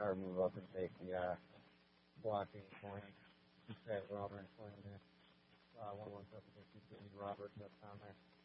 or move up and take the blocking point. Okay, Robert, 1-1 up against Robert, that's down there.